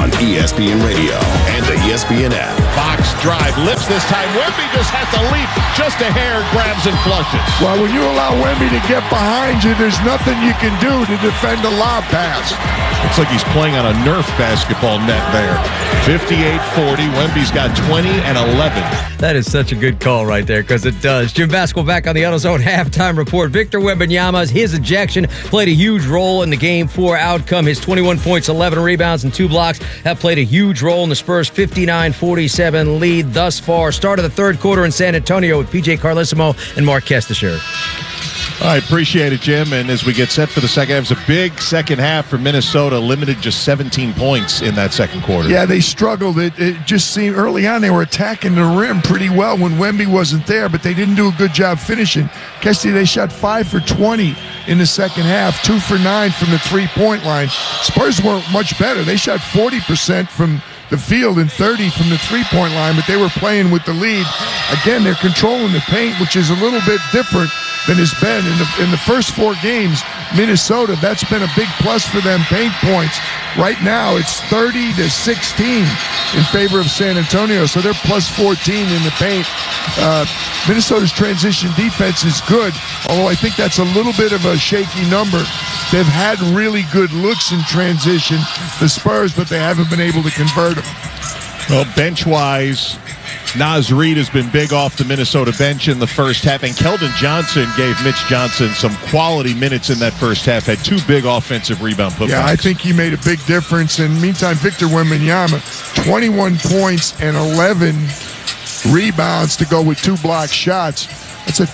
on ESPN Radio and the ESPN app. Fox drive, lifts this time. Wemby just has to leap just a hair, grabs and flushes. Well, when you allow Wemby to get behind you, there's nothing you can do to defend a lob pass. Looks like he's playing on a Nerf basketball net there. 58-40. Wemby's got 20 and 11. That is such a good call right there, because it does. Jim Basketball back on the AutoZone halftime report. Victor Wembanyama, his ejection played a huge role in the Game 4 outcome. His 21 points, 11 rebounds, and 2 blocks have played a huge role in the Spurs' 59-47 lead thus far. Start of the third quarter in San Antonio with P.J. Carlesimo and Mark Kestisher. I appreciate it, Jim. And as we get set for the second half, it's a big second half for Minnesota, limited just 17 points in that second quarter. Yeah, they struggled. It just seemed early on they were attacking the rim pretty well when Wemby wasn't there, but they didn't do a good job finishing. Kesty, they shot 5 for 20 in the second half, 2 for 9 from the three-point line. Spurs weren't much better. They shot 40% from the field and 30 from the three-point line, but they were playing with the lead. Again, they're controlling the paint, which is a little bit different than has been in the first 4 games. Minnesota, that's been a big plus for them, paint points. Right now, it's 30-16 in favor of San Antonio, so they're plus 14 in the paint. Minnesota's transition defense is good, although I think that's a little bit of a shaky number. They've had really good looks in transition, the Spurs, but they haven't been able to convert them. Well, bench-wise, Naz Reid has been big off the Minnesota bench in the first half, and Keldon Johnson gave Mitch Johnson some quality minutes in that first half, had 2 big offensive rebound putbacks. Yeah, I think he made a big difference. And meantime, Victor Wembanyama, 21 points and 11 rebounds to go with 2 block shots. That's a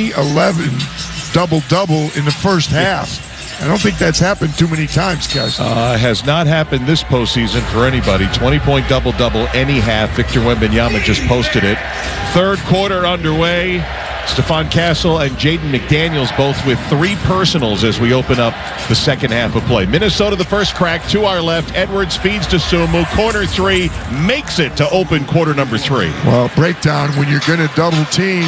20-11 double-double in the first half. I don't think that's happened too many times, Kaz. Has not happened this postseason for anybody. 20-point double-double any half. Victor Wembanyama just posted it. Third quarter underway. Stephon Castle and Jaden McDaniels both with 3 personals as we open up the second half of play. Minnesota the first crack to our left. Edwards feeds to Sumu. Corner 3 makes it to open quarter number 3. Well, breakdown, when you're going to double team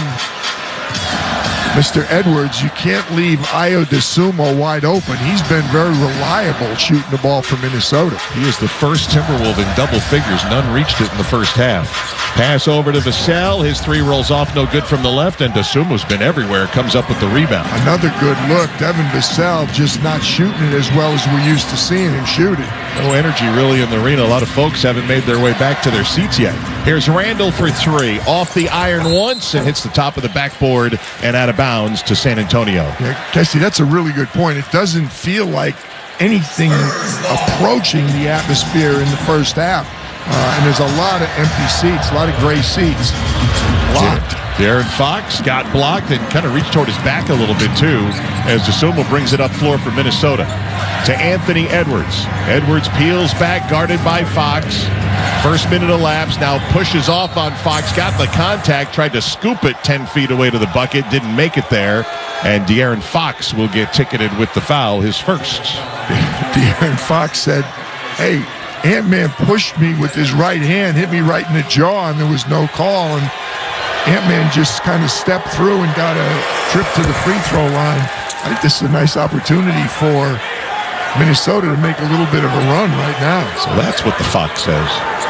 Mr. Edwards, you can't leave Ayo DeSumo wide open. He's been very reliable shooting the ball for Minnesota. He is the first Timberwolf in double figures. None reached it in the first half. Pass over to Vassell. His 3 rolls off, no good from the left, and DeSumo's been everywhere. Comes up with the rebound. Another good look. Devin Vassell just not shooting it as well as we're used to seeing him shoot it. No energy really in the arena. A lot of folks haven't made their way back to their seats yet. Here's Randall for 3. Off the iron once and hits the top of the backboard and out of bounds to San Antonio. Yeah, Kessie, that's a really good point. It doesn't feel like anything approaching the atmosphere in the first half. And there's a lot of empty seats, a lot of gray seats. Blocked. De'Aaron Fox got blocked and kind of reached toward his back a little bit too as DeSumo brings it up floor for Minnesota to Anthony Edwards. Edwards peels back, guarded by Fox. First minute elapsed, now pushes off on Fox, got the contact, tried to scoop it 10 feet away to the bucket, didn't make it there, and De'Aaron Fox will get ticketed with the foul, his first. De'Aaron Fox said, hey, Ant-Man pushed me with his right hand, hit me right in the jaw, and there was no call, and Ant-Man just kind of stepped through and got a trip to the free throw line. I think this is a nice opportunity for Minnesota to make a little bit of a run right now. So that's what the Fox says.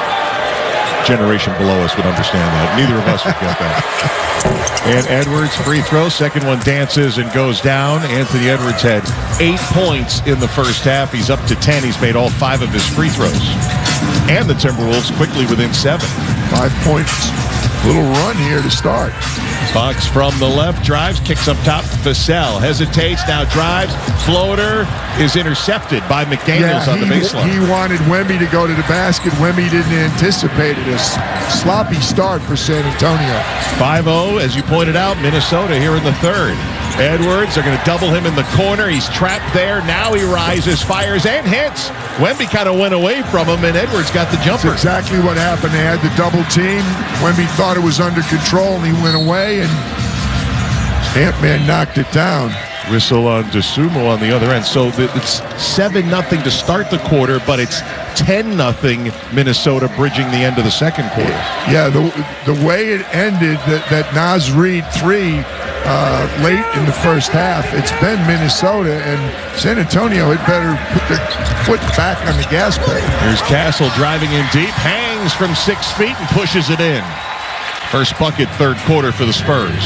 Generation below us would understand that. Neither of us would get that. And Edwards, free throw. Second one dances and goes down. Anthony Edwards had 8 points in the first half. He's up to 10. He's made all 5 of his free throws. And the Timberwolves quickly within 7. 5 points. Little run here to start. Fox from the left, drives, kicks up top. Vassell hesitates, now drives. Floater is intercepted by McDaniels on the baseline. He wanted Wemby to go to the basket. Wemby didn't anticipate it. A sloppy start for San Antonio. 5-0, as you pointed out, Minnesota here in the third. Edwards, they're going to double him in the corner. He's trapped there. Now he rises, fires, and hits. Wemby kind of went away from him, and Edwards got the jumper. That's exactly what happened. They had the double team. Wemby thought it was under control, and he went away, and Ant-Man knocked it down. Whistle on DeSumo on the other end. So it's 7-0 to start the quarter, but it's 10-0 Minnesota bridging the end of the second quarter. Yeah, the way it ended, that Naz Reid 3 late in the first half, it's been Minnesota, and San Antonio had better put their foot back on the gas pedal. Here's Castle driving in deep, hangs from 6 feet and pushes it in. First bucket, third quarter for the Spurs.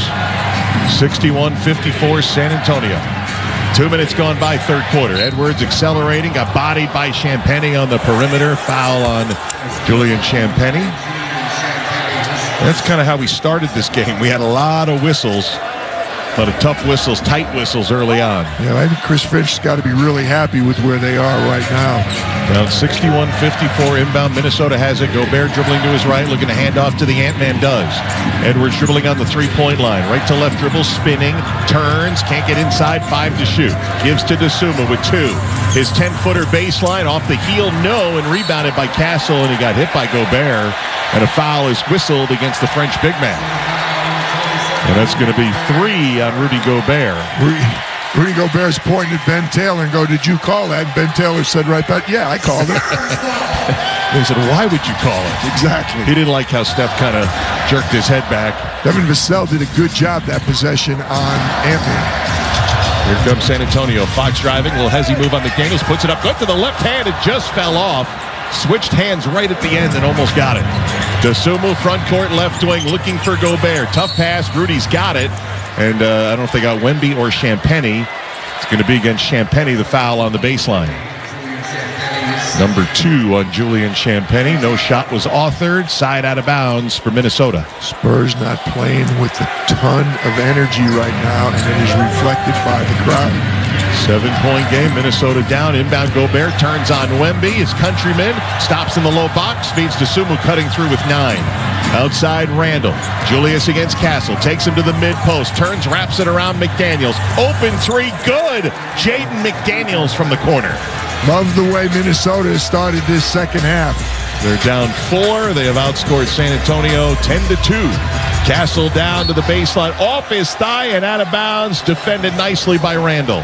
61-54 San Antonio. 2 minutes gone by, third quarter. Edwards accelerating, got bodied by Champagnie on the perimeter. Foul on Julian Champagnie. That's kind of how we started this game. We had a lot of whistles, a lot of tough whistles, tight whistles early on. Yeah, I think Chris Finch's got to be really happy with where they are right now. Down 61-54 inbound. Minnesota has it. Gobert dribbling to his right, looking to hand off to the Ant-Man. Does. Edwards dribbling on the three-point line. Right to left dribble, spinning, turns, can't get inside, 5 to shoot. Gives to Dosunmu with 2. His 10-footer baseline off the heel, no, and rebounded by Castle, and he got hit by Gobert. And a foul is whistled against the French big man. And that's going to be 3 on Rudy Gobert. Rudy Gobert's pointing at Ben Taylor and go, "Did you call that?" And Ben Taylor said right back, "Yeah, I called it." They said, "Why would you call it?" Exactly. He didn't like how Steph kind of jerked his head back. Devin Vassell did a good job that possession on Anthony. Here comes San Antonio. Fox driving. Will Hezzy move on McDaniels? Puts it up good to the left hand. It just fell off. Switched hands right at the end and almost got it. Dosunmu front court, left wing, looking for Gobert. Tough pass. Rudy's got it. And I don't know if they got Wemby or Champagnie. It's going to be against Champagnie, the foul on the baseline. Number 2 on Julian Champagnie. No shot was authored. Side out of bounds for Minnesota. Spurs not playing with a ton of energy right now, and it is reflected by the crowd. 7-point game. Minnesota down. Inbound Gobert turns on Wemby. His countryman stops in the low box. Feeds to Sumu, cutting through with 9. Outside Randall. Julius against Castle. Takes him to the mid-post. Turns, wraps it around McDaniels. Open 3. Good. Jaden McDaniels from the corner. Love the way Minnesota has started this second half. They're down 4. They have outscored San Antonio 10-2. Castle down to the baseline. Off his thigh and out of bounds. Defended nicely by Randall.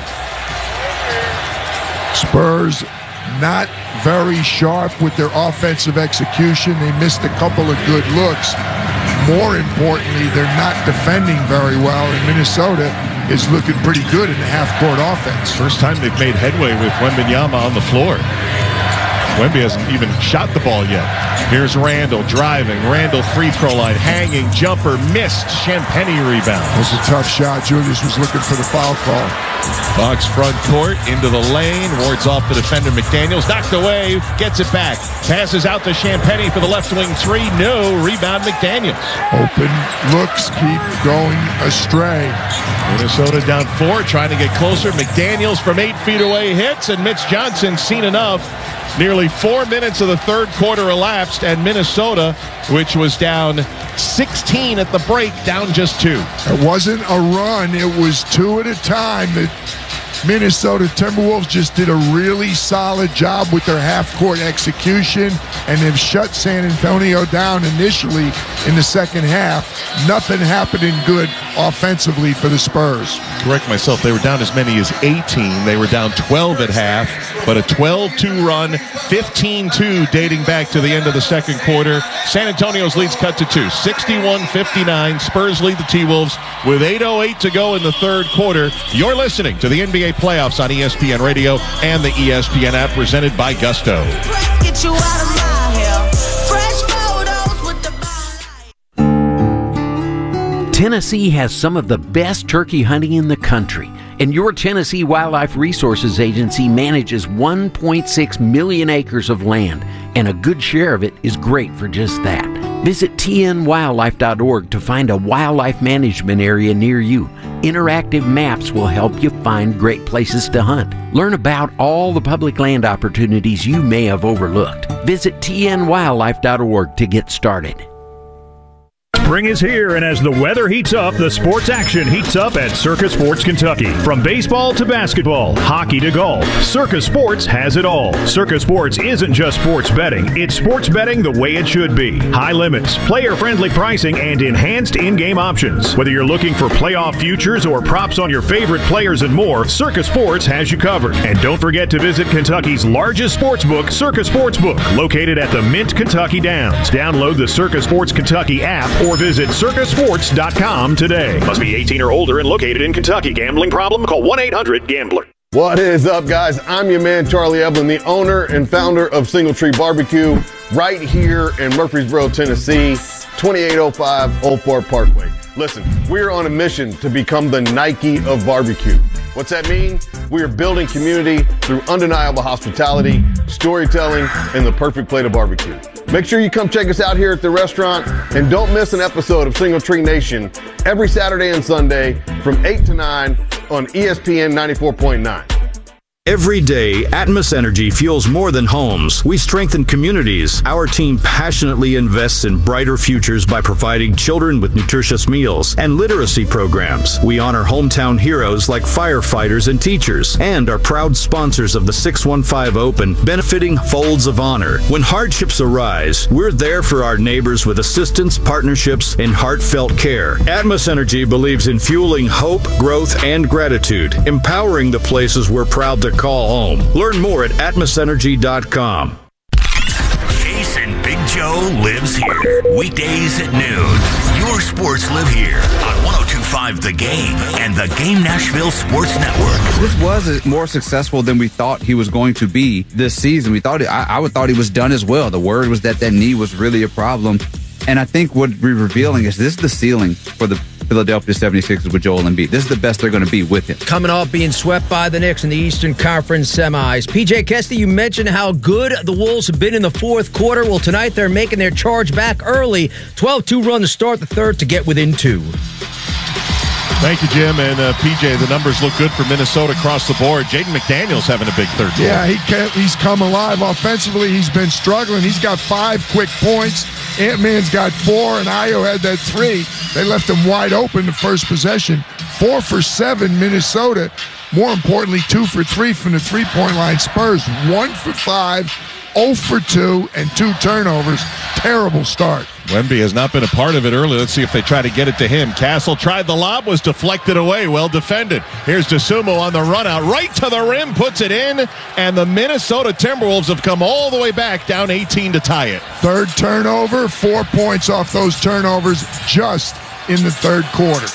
Spurs not very sharp with their offensive execution. They missed a couple of good looks. More importantly, they're not defending very well, and Minnesota is looking pretty good in the half-court offense. First time they've made headway with Wembanyama on the floor. Wemby hasn't even shot the ball yet. Here's Randall driving. Randall free throw line. Hanging jumper. Missed. Champagnie rebound. It was a tough shot. Julius was looking for the foul call. Fox front court into the lane. Wards off the defender McDaniels. Knocked away. Gets it back. Passes out to Champagnie for the left wing 3. No. Rebound McDaniels. Open looks keep going astray. Minnesota down 4. Trying to get closer. McDaniels from 8 feet away hits. And Mitch Johnson seen enough. Nearly 4 minutes of the third quarter elapsed, and Minnesota, which was down 16 at the break, down just 2. It wasn't a run. It was 2 at a time. The Minnesota Timberwolves just did a really solid job with their half-court execution, and they've shut San Antonio down initially in the second half. Nothing happening good offensively for the Spurs. Correct myself. They were down as many as 18. They were down 12 at half, but a 12-2 run, 15-2 dating back to the end of the second quarter. San Antonio's lead's cut to 2, 61-59. Spurs lead the T-Wolves with 8:08 to go in the third quarter. You're listening to the NBA playoffs on ESPN Radio and the ESPN app, presented by Gusto. Get you out of my hair. Fresh photos with the Tennessee has some of the best turkey hunting in the country, and your Tennessee Wildlife Resources Agency manages 1.6 million acres of land, and a good share of it is great for just that. Visit tnwildlife.org to find a wildlife management area near you. Interactive maps will help you find great places to hunt. Learn about all the public land opportunities you may have overlooked. Visit tnwildlife.org to get started. Spring is here, and as the weather heats up, the sports action heats up at Circa Sports Kentucky. From baseball to basketball, hockey to golf, Circa Sports has it all. Circa Sports isn't just sports betting. It's sports betting the way it should be. High limits, player-friendly pricing, and enhanced in-game options. Whether you're looking for playoff futures or props on your favorite players and more, Circa Sports has you covered. And don't forget to visit Kentucky's largest sports book, Circa Sportsbook, located at the Mint Kentucky Downs. Download the Circa Sports Kentucky app or visit circasports.com today. Must be 18 or older and located in Kentucky. Gambling problem? Call 1-800-GAMBLER. What is up, guys? I'm your man, Charlie Evelyn, the owner and founder of Single Tree Barbecue, right here in Murfreesboro, Tennessee, 2805 Old Fort Parkway. Listen, we're on a mission to become the Nike of barbecue. What's that mean? We are building community through undeniable hospitality, storytelling, and the perfect plate of barbecue. Make sure you come check us out here at the restaurant, and don't miss an episode of Single Tree Nation every Saturday and Sunday from 8 to 9 on ESPN 94.9. Every day, Atmos Energy fuels more than homes. We strengthen communities. Our team passionately invests in brighter futures by providing children with nutritious meals and literacy programs. We honor hometown heroes like firefighters and teachers, and are proud sponsors of the 615 Open, benefiting Folds of Honor. When hardships arise, we're there for our neighbors with assistance, partnerships, and heartfelt care. Atmos Energy believes in fueling hope, growth, and gratitude, empowering the places we're proud to call home. Learn more at atmosenergy.com. Jason Big Joe lives here. Weekdays at noon. Your sports live here on 102.5 The Game and the Game Nashville Sports Network. This was more successful than we thought he was going to be this season. We thought I would thought he was done as well. The word was that knee was really a problem. And I think what we're revealing is this is the ceiling for the Philadelphia 76ers with Joel Embiid. This is the best they're going to be with him. Coming off being swept by the Knicks in the Eastern Conference semis. PJ Kesty, you mentioned how good the Wolves have been in the fourth quarter. Well, tonight they're making their charge back early. 12-2 run to start the third to get within 2. Thank you, Jim. And PJ, the numbers look good for Minnesota across the board. Jaden McDaniels having a big third quarter. Yeah, he's come alive. Offensively, he's been struggling. He's got 5 quick points. Ant-Man's got 4, and Ayo had that 3. They left him wide open the first possession. 4 for 7, Minnesota. More importantly, 2 for 3 from the three-point line. Spurs, 1 for 5, 0 for 2, and 2 turnovers. Terrible start. Wemby has not been a part of it early. Let's see if they try to get it to him. Castle tried the lob, was deflected away. Well defended. Here's DeSumo on the run out. Right to the rim, puts it in. And the Minnesota Timberwolves have come all the way back, down 18 to tie it. Third turnover, 4 points off those turnovers just in the third quarter.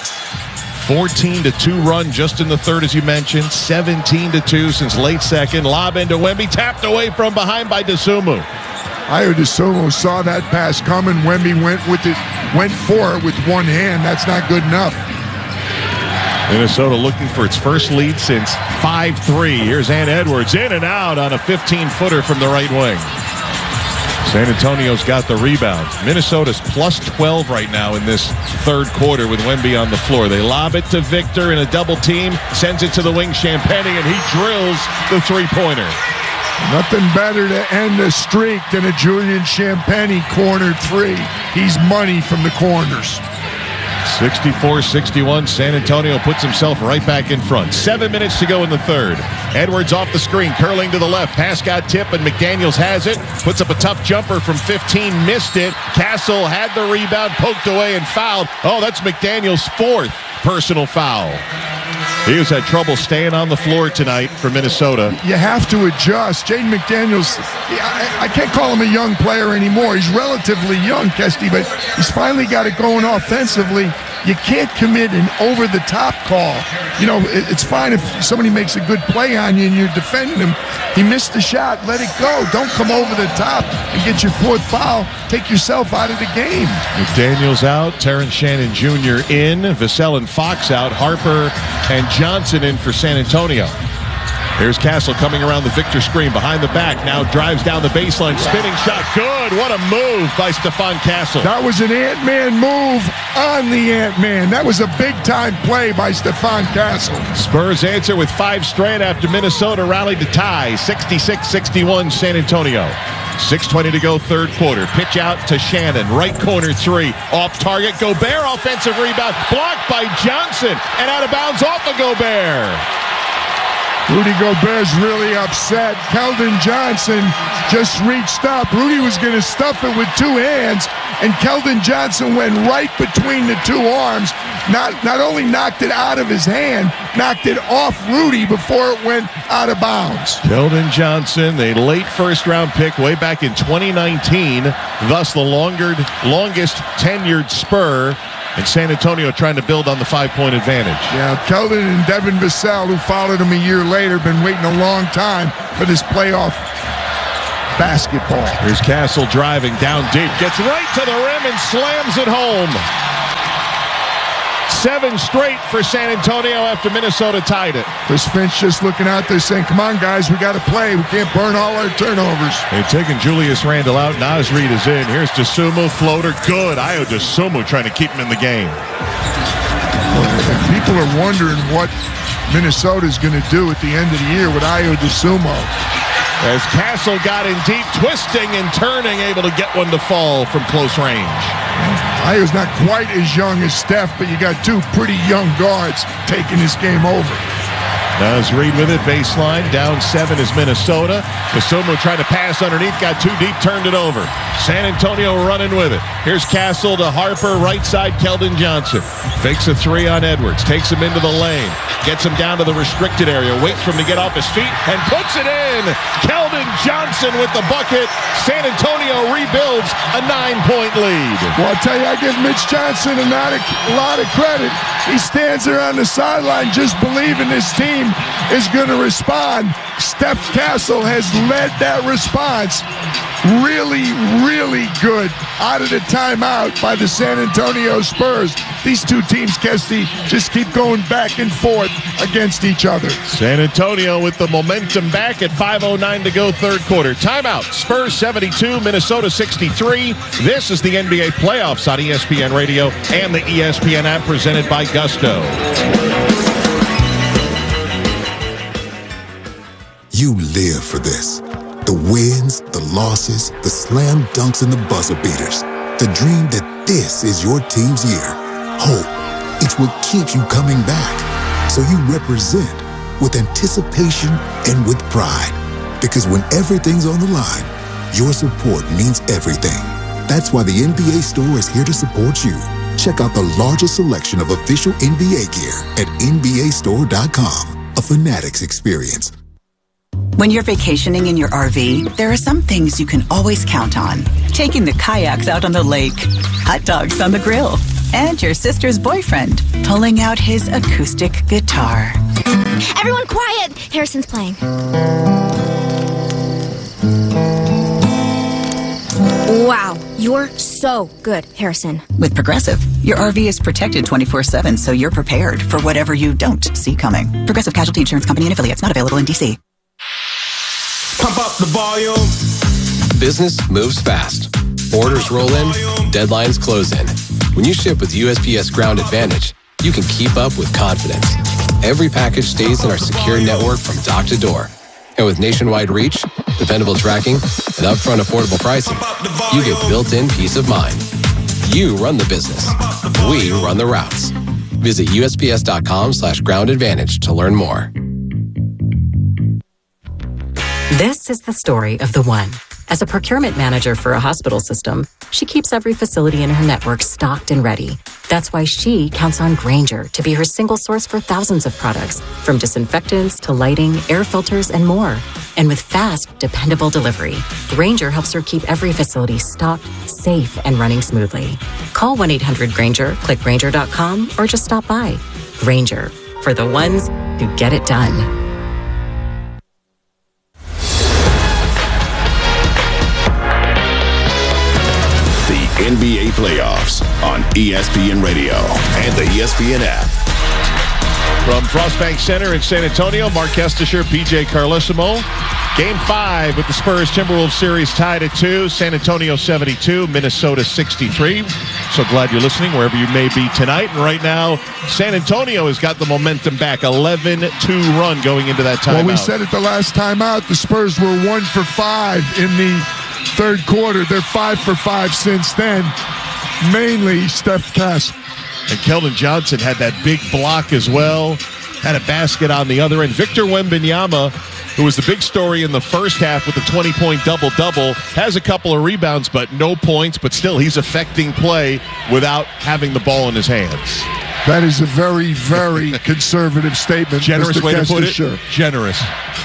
14-2 run just in the third, as you mentioned. 17-2 since late second. Lob into Wemby, tapped away from behind by DeSumo. Ayo DeSumo saw that pass coming. Wemby went for it with one hand. That's not good enough. Minnesota looking for its first lead since 5-3. Here's Ant Edwards in and out on a 15-footer from the right wing. San Antonio's got the rebound. Minnesota's plus 12 right now in this third quarter with Wemby on the floor. They lob it to Victor in a double team, sends it to the wing, Champagnie, and he drills the three-pointer. Nothing better to end the streak than a Julian Champagnie corner 3. He's money from the corners. 64-61. San Antonio puts himself right back in front. 7 minutes to go in the third. Edwards off the screen, curling to the left. Pass got tipped, and McDaniels has it. Puts up a tough jumper from 15, missed it. Castle had the rebound, poked away, and fouled. Oh, that's McDaniels' 4th personal foul. He has had trouble staying on the floor tonight for Minnesota. You have to adjust. Jaden McDaniels, I can't call him a young player anymore. He's relatively young, Kesty, but he's finally got it going offensively. You can't commit an over-the-top call. You know, it's fine if somebody makes a good play on you and you're defending him. He missed the shot. Let it go. Don't come over the top and get your 4th foul. Take yourself out of the game. McDaniels out. Terrence Shannon Jr. in. Vassell and Fox out. Harper and Johnson in for San Antonio. Here's Castle coming around the Victor screen behind the back. Now drives down the baseline. Spinning shot. Good. What a move by Stephon Castle. That was an Ant-Man move on the Ant-Man. That was a big-time play by Stephon Castle. Spurs answer with 5 straight after Minnesota rallied to tie. 66-61 San Antonio. 6:20 to go, third quarter. Pitch out to Shannon. Right corner three. Off target. Gobert, offensive rebound. Blocked by Johnson. And out of bounds off of Gobert. Rudy Gobert's really upset. Keldon Johnson just reached up. Rudy was going to stuff it with two hands, and Keldon Johnson went right between the two arms. Not only knocked it out of his hand, knocked it off Rudy before it went out of bounds. Keldon Johnson, the late first-round pick way back in 2019, thus the longest tenured Spur. And San Antonio trying to build on the 5-point advantage. Yeah, Keldon and Devin Vassell, who followed him a year later, been waiting a long time for this playoff basketball. Here's Castle driving down deep, gets right to the rim and slams it home. 7 straight for San Antonio after Minnesota tied it. Chris Finch just looking out there saying, come on, guys, we got to play. We can't burn all our turnovers. They're taking Julius Randle out. Naz Reid is in. Here's DeSumo, floater. Good. Ayo DeSumo trying to keep him in the game. People are wondering what Minnesota's going to do at the end of the year with Ayo DeSumo. As Castle got in deep, twisting and turning, able to get one to fall from close range. Ayo's not quite as young as Steph, but you got two pretty young guards taking this game over. Naz Reid with it, baseline, down 7 is Minnesota. DeSumo trying to pass underneath, got too deep, turned it over. San Antonio running with it. Here's Castle to Harper, right side, Keldon Johnson. Fakes a 3 on Edwards, takes him into the lane, gets him down to the restricted area, waits for him to get off his feet, and puts it in. Keldon Johnson with the bucket. San Antonio rebuilds a 9-point lead. Well, I'll tell you, I give Mitch Johnson a lot of credit. He stands there on the sideline just believing this team is going to respond. Steph Castle has led that response. Really, really good out of the timeout by the San Antonio Spurs. These two teams, Kesty, just keep going back and forth against each other. San Antonio with the momentum back at 5:09 to go, third quarter. Timeout. Spurs 72, Minnesota 63. This is the NBA playoffs on ESPN Radio and the ESPN app, presented by Gusto. You live for this. The wins, the losses, the slam dunks, and the buzzer beaters. The dream that this is your team's year. Hope, it's what keeps you coming back. So you represent with anticipation and with pride. Because when everything's on the line, your support means everything. That's why the NBA store is here to support you. Check out the largest selection of official NBA gear at NBAstore.com. A Fanatics experience. When you're vacationing in your RV, there are some things you can always count on. Taking the kayaks out on the lake, hot dogs on the grill, and your sister's boyfriend pulling out his acoustic guitar. Everyone quiet! Harrison's playing. Wow, you're so good, Harrison. With Progressive, your RV is protected 24/7, so you're prepared for whatever you don't see coming. Progressive Casualty Insurance Company and affiliates, not available in D.C. Pump up the volume. Business moves fast. Orders roll in, deadlines close in. When you ship with USPS Ground Advantage, you can keep up with confidence. Every package stays in our secure network from dock to door. And with nationwide reach, dependable tracking, and upfront affordable pricing, you get built-in peace of mind. You run the business. We run the routes. Visit USPS.com/Ground Advantage to learn more. This is the story of the one. As a procurement manager for a hospital system, she keeps every facility in her network stocked and ready. That's why she counts on Grainger to be her single source for thousands of products, from disinfectants to lighting, air filters, and more. And with fast, dependable delivery, Grainger helps her keep every facility stocked, safe, and running smoothly. Call 1-800-GRAINGER, click Grainger.com, or just stop by. Grainger, for the ones who get it done. NBA playoffs on ESPN Radio and the ESPN app. From Frostbank Center in San Antonio, Mark Kestisher, PJ Carlesimo. Game 5 with the Spurs Timberwolves series tied at 2. San Antonio 72, Minnesota 63. So glad you're listening wherever you may be tonight. And right now, San Antonio has got the momentum back. 11-2 run going into that timeout. Well, we said it the last time out. The Spurs were 1 for 5 in the third quarter. They're 5 for 5 since then, mainly Steph Castle. And Keldon Johnson had that big block as well. Had a basket on the other end. Victor Wembanyama, who was the big story in the first half with a 20-point double-double, has a couple of rebounds, but no points. But still, he's affecting play without having the ball in his hands. That is a very, very conservative statement. Generous Mr. way to put it. Sure. Generous.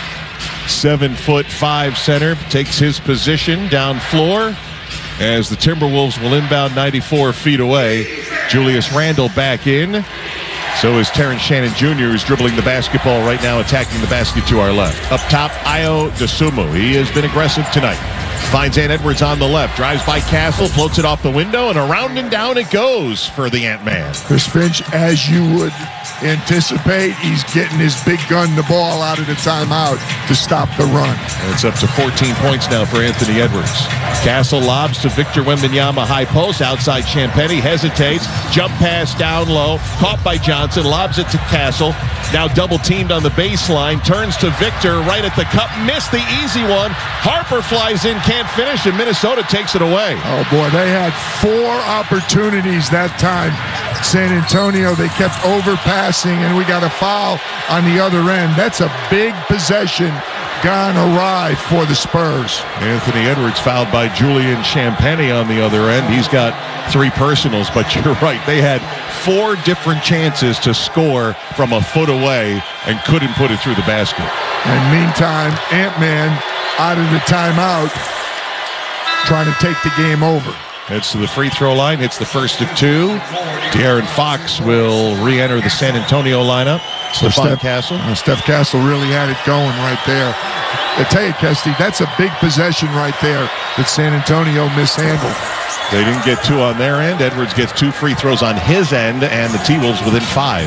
7'5" center takes his position down floor as the Timberwolves will inbound 94 feet away. Julius Randle back in. So is Terrence Shannon Jr., who's dribbling the basketball right now, attacking the basket to our left. Up top, Ayo Dosunmu. He has been aggressive tonight. Finds Ant Edwards on the left. Drives by Castle, floats it off the window, and around and down it goes for the Ant-Man. Chris Finch, as you would anticipate, he's getting his big gun the ball out of the timeout to stop the run. And it's up to 14 points now for Anthony Edwards. Castle lobs to Victor Wembanyama, high post. Outside Champagnie hesitates. Jump pass down low. Caught by Johnson. Lobs it to Castle. Now double teamed on the baseline. Turns to Victor right at the cup. Missed the easy one. Harper flies in. Can't finish, and Minnesota takes it away. Oh, boy. They had 4 opportunities that time. San Antonio, they kept overpassing, and we got a foul on the other end. That's a big possession gone awry for the Spurs. Anthony Edwards fouled by Julian Champagnie on the other end. He's got 3 personals, but you're right. They had 4 different chances to score from a foot away and couldn't put it through the basket. And meantime, Ant-Man out of the timeout trying to take the game over. Heads to the free throw line, hits the first of 2. De'Aaron Fox will re-enter the San Antonio lineup. Stephon Castle. Steph Castle really had it going right there. I tell you, Kesty, that's a big possession right there that San Antonio mishandled. They didn't get 2 on their end. Edwards gets 2 free throws on his end, and the T-Wolves within 5.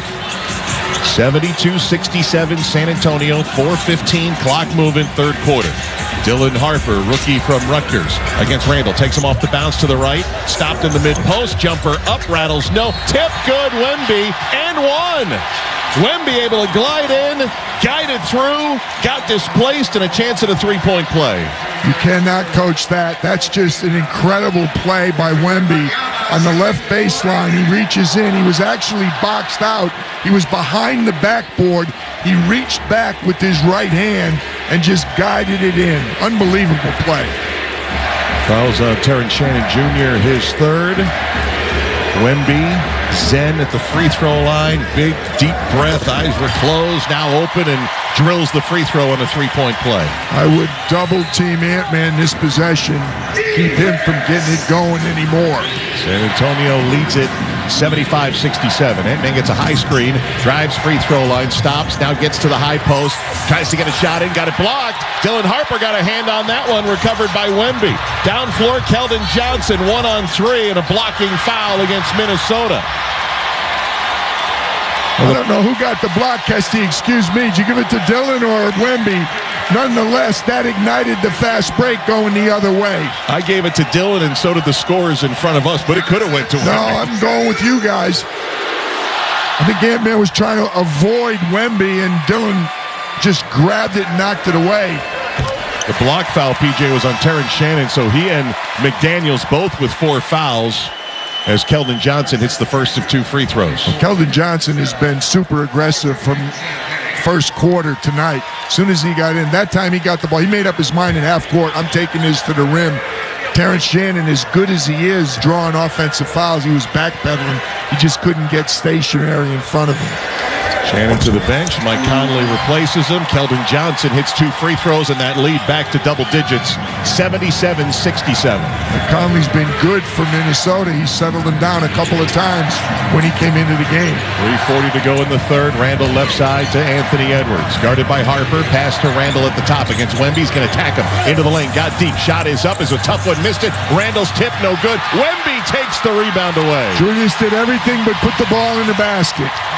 72-67 San Antonio, 4:15 clock moving, third quarter. Dylan Harper, rookie from Rutgers, against Randall. Takes him off the bounce to the right. Stopped in the mid-post. Jumper up, rattles no. Tip good, Wemby, and 1. Wemby able to glide in, guided through, got displaced, and a chance at a 3-point play. You cannot coach that. That's just an incredible play by Wemby. On the left baseline, he reaches in. He was actually boxed out. He was behind the backboard. He reached back with his right hand and just guided it in. Unbelievable play. Fouls on Terrence Shannon Jr., his third. Wemby, zen at the free throw line. Big, deep breath. Eyes were closed, now open, and drills the free throw on a 3-point play. I would double team Ant-Man this possession. Keep him from getting it going anymore. San Antonio leads it 75-67. Ant-Man gets a high screen, drives free throw line, stops, now gets to the high post, tries to get a shot in, got it blocked. Dylan Harper got a hand on that one, recovered by Wemby. Down floor, Keldon Johnson, 1-on-3, and a blocking foul against Minnesota. I don't know who got the block, Kesty. Excuse me. Did you give it to Dylan or Wemby? Nonetheless, that ignited the fast break going the other way. I gave it to Dylan, and so did the scorers in front of us, but it could have went to Wemby. No, I'm going with you guys. I think Ant-Man was trying to avoid Wemby, and Dylan just grabbed it and knocked it away. The block foul, PJ, was on Terrence Shannon, so he and McDaniels both with 4 fouls. As Keldon Johnson hits the first of 2 free throws. Well, Keldon Johnson has been super aggressive from first quarter tonight. As soon as he got in, that time he got the ball. He made up his mind in half court. I'm taking this to the rim. Terrence Shannon, as good as he is drawing offensive fouls, he was backpedaling. He just couldn't get stationary in front of him. Shannon to the bench. Mike Conley replaces him. Keldon Johnson hits 2 free throws, and that lead back to double digits, 77-67. Conley's been good for Minnesota. He settled him down a couple of times when he came into the game. 3:40 to go in the third. Randall left side to Anthony Edwards. Guarded by Harper. Pass to Randall at the top against Wemby. He's going to attack him into the lane. Got deep. Shot is up. Is a tough one. Missed it. Randall's tip. No good. Wemby takes the rebound away. Julius did everything but put the ball in the basket.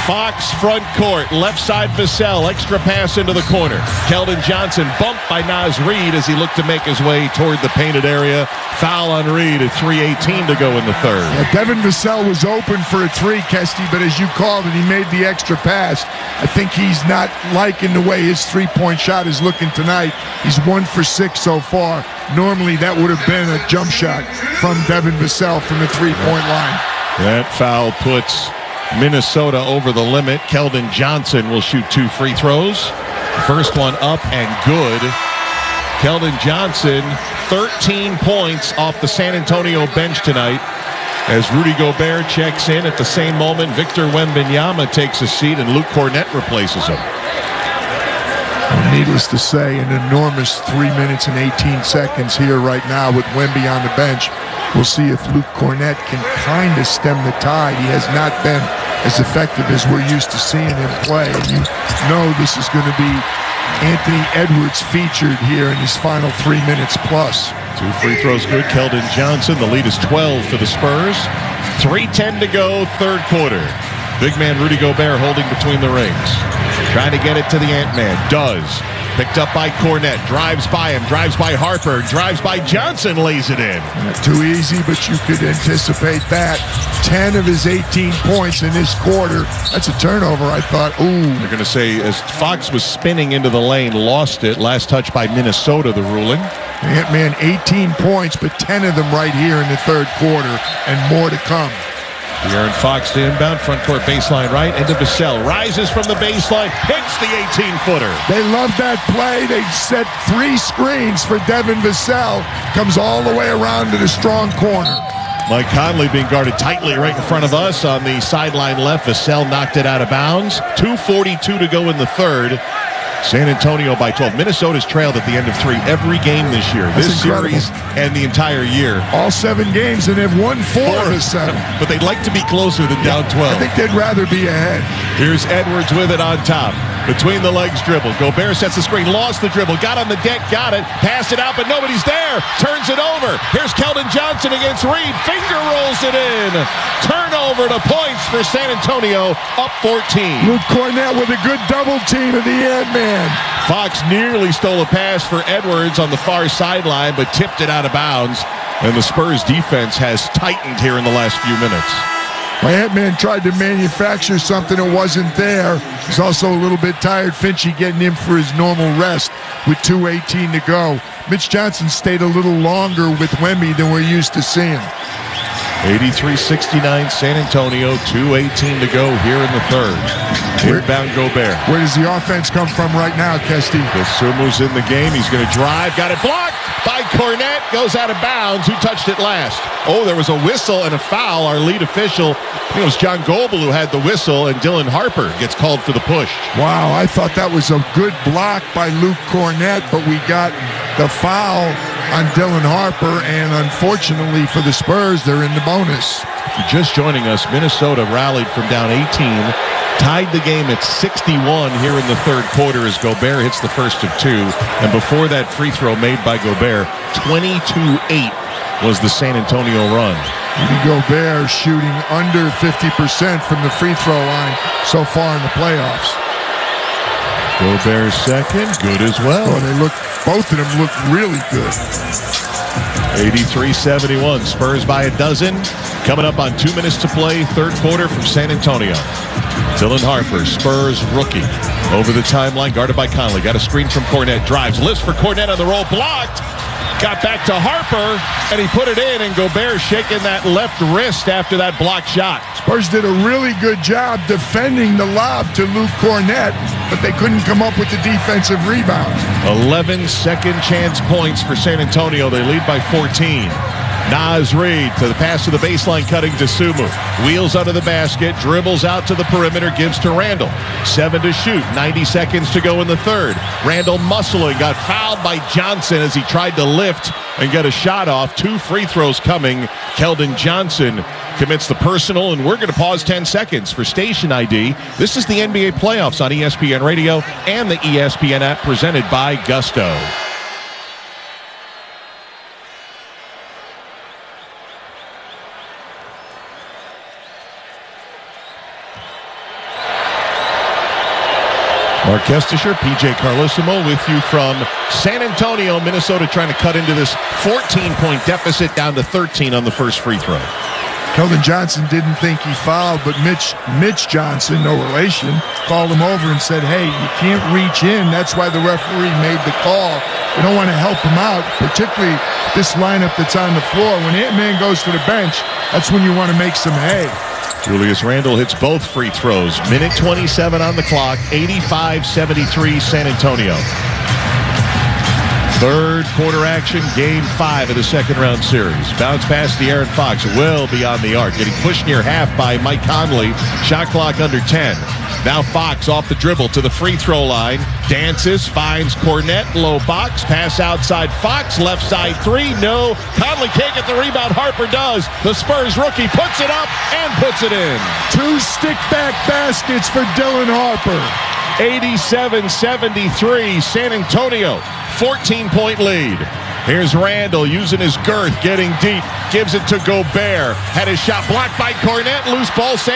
Fox front court, left side Vassell, extra pass into the corner. Keldon Johnson bumped by Naz Reid as he looked to make his way toward the painted area. Foul on Reid at 3:18 to go in the third. Yeah, Devin Vassell was open for a three, Kesty, but as you called it, he made the extra pass. I think he's not liking the way his three-point shot is looking tonight. He's 1 for 6 so far. Normally that would have been a jump shot from Devin Vassell from the three-point line. That foul puts Minnesota over the limit. Keldon Johnson will shoot 2 free throws. First one up and good. Keldon Johnson, 13 points off the San Antonio bench tonight. As Rudy Gobert checks in at the same moment, Victor Wembanyama takes a seat and Luke Cornett replaces him. Needless to say, an enormous 3 minutes and 18 seconds here right now with Wemby on the bench. We'll see if Luke Cornett can kind of stem the tide. He has not been as effective as we're used to seeing him play. And you know this is going to be Anthony Edwards featured here in his final 3 minutes plus. 2 free throws good. Keldon Johnson, the lead is 12 for the Spurs. 3:10 to go, third quarter. Big man Rudy Gobert holding between the rings. Trying to get it to the Ant-Man. Does. Picked up by Cornett. Drives by him. Drives by Harper. Drives by Johnson. Lays it in. Not too easy, but you could anticipate that. 10 of his 18 points in this quarter. That's a turnover. I thought, ooh. They're going to say as Fox was spinning into the lane, lost it. Last touch by Minnesota, the ruling. Ant-Man, 18 points, but 10 of them right here in the third quarter, and more to come. De'Aaron Fox to inbound, front court baseline right, into Vassell. Rises from the baseline, hits the 18-footer. They love that play. They set 3 screens for Devin Vassell. Comes all the way around to the strong corner. Mike Conley being guarded tightly right in front of us on the sideline left. Vassell knocked it out of bounds. 2:42 to go in the third. San Antonio by 12. Minnesota's trailed at the end of 3 every game this year. This series and the entire year. All 7 games, and they've won 4 of the 7. But they'd like to be closer than down 12. I think they'd rather be ahead. Here's Edwards with it on top. Between the legs dribble. Gobert sets the screen. Lost the dribble. Got on the deck. Got it. Passed it out, but nobody's there. Turns it over. Here's Keldon Johnson against Reid. Finger rolls it in. Turnover to points for San Antonio. Up 14. Luke Cornett with a good double team of the Ant-Man. Fox nearly stole a pass for Edwards on the far sideline, but tipped it out of bounds. And the Spurs defense has tightened here in the last few minutes. My Ant-Man tried to manufacture something that wasn't there. He's also a little bit tired. Finchie getting him for his normal rest with 2:18 to go. Mitch Johnson stayed a little longer with Wemby than we're used to seeing. 83-69 San Antonio, 2:18 to go here in the third. Inbound Gobert. Where does the offense come from right now, Kesty? Sumu's in the game. He's going to drive. Got it blocked by Cornett. Goes out of bounds. Who touched it last? Oh, there was a whistle and a foul. Our lead official, I think it was John Goebel who had the whistle, and Dylan Harper gets called for the push. Wow, I thought that was a good block by Luke Cornett, but we got the foul on Dylan Harper, and unfortunately for the Spurs, they're in the bonus. If you're just joining us, Minnesota rallied from down 18, tied the game at 61 here in the third quarter as Gobert hits the first of 2. And before that free throw made by Gobert, 22-8 was the San Antonio run. Rudy Gobert shooting under 50% from the free throw line so far in the playoffs. Gobert's second, good as well. Both of them look really good. 83-71, Spurs by a dozen. Coming up on 2 minutes to play, third quarter from San Antonio. Dylan Harper, Spurs rookie. Over the timeline, guarded by Conley. Got a screen from Cornett. Drives, lifts for Cornett on the roll. Blocked. Got back to Harper, and he put it in, and Gobert shaking that left wrist after that blocked shot. Spurs did a really good job defending the lob to Luke Cornett, but they couldn't come up with the defensive rebound. 11 second chance points for San Antonio. They lead by 14. Naz Reid to the pass to the baseline, cutting to Sumu. Wheels under the basket, dribbles out to the perimeter, gives to Randall. 7 to shoot, 90 seconds to go in the third. Randall muscling, got fouled by Johnson as he tried to lift and get a shot off. 2 free throws coming. Keldon Johnson commits the personal, and we're going to pause 10 seconds for station ID. This is the NBA playoffs on ESPN Radio and the ESPN app, presented by Gusto. Mark Kestisher, PJ Carlosimo with you from San Antonio, Minnesota, trying to cut into this 14-point deficit down to 13 on the first free throw. Keldon Johnson didn't think he fouled, but Mitch Johnson, no relation, called him over and said, hey, you can't reach in. That's why the referee made the call. We don't want to help him out, particularly this lineup that's on the floor. When Ant-Man goes to the bench, that's when you want to make some hay. Julius Randle hits both free throws. Minute 27 on the clock, 85-73 San Antonio. Third quarter action, game 5 of the second round series. Bounce pass to Aaron Fox, well beyond the arc. Getting pushed near half by Mike Conley. Shot clock under 10. Now Fox off the dribble to the free throw line. Dances, finds Cornette, low box. Pass outside Fox, left side 3. No. Conley can't get the rebound. Harper does. The Spurs rookie puts it up and puts it in. 2 stick-back baskets for Dylan Harper. 87-73 San Antonio. 14-point lead. Here's Randle using his girth, getting deep. Gives it to Gobert. Had his shot blocked by Cornette. Loose ball.